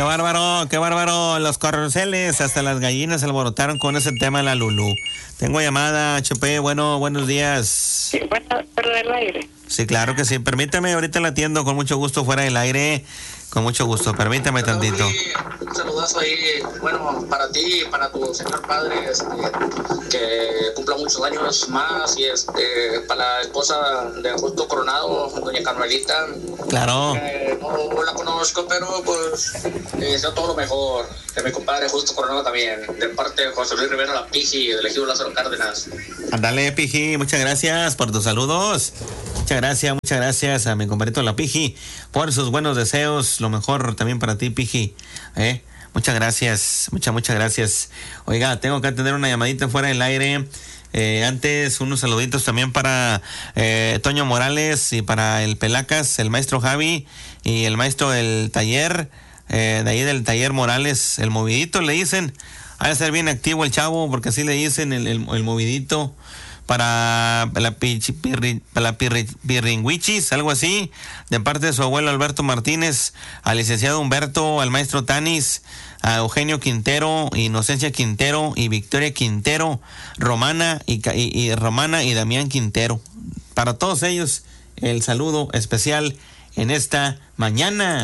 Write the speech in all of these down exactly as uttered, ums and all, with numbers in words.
Qué bárbaro, qué bárbaro. Los carruseles, hasta las gallinas se alborotaron con ese tema de la Lulú. Tengo llamada, H P. Bueno, buenos días. Sí, bueno, fuera del aire. Sí, claro que sí. Permítame, ahorita la atiendo con mucho gusto fuera del aire. Con mucho gusto, permítame tantito. Un saludazo ahí, bueno, para ti, para tu señor padre, este, que cumpla muchos años más, y este, para la esposa de Augusto Coronado, doña Carmelita. Claro. Eh, no la conozco, pero pues le deseo todo lo mejor. De mi compadre Augusto Coronado también, de parte de José Luis Rivera La Piji, del ejido Lázaro Cárdenas. Ándale, Piji, muchas gracias por tus saludos. Muchas gracias, muchas gracias a mi compadrito La Piji por sus buenos deseos. Lo mejor también para ti, Piji. ¿Eh? Muchas gracias, muchas, muchas gracias. Oiga, tengo que atender una llamadita fuera del aire. Eh, antes, unos saluditos también para eh, Toño Morales y para el Pelacas, el maestro Javi y el maestro del taller, eh, de ahí del taller Morales, el movidito le dicen. Ha de ser bien activo el chavo, porque así le dicen el, el, el movidito. Para la, pichi, pirri, para la pirri, pirringüichis, algo así, de parte de su abuelo Alberto Martínez, al licenciado Humberto, al maestro Tanis, a Eugenio Quintero, Inocencia Quintero y Victoria Quintero, Romana y, y, y Romana y Damián Quintero. Para todos ellos, el saludo especial en esta mañana.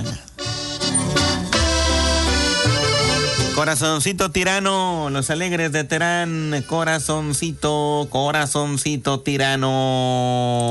Corazoncito tirano, los alegres de Terán, corazoncito, corazoncito tirano.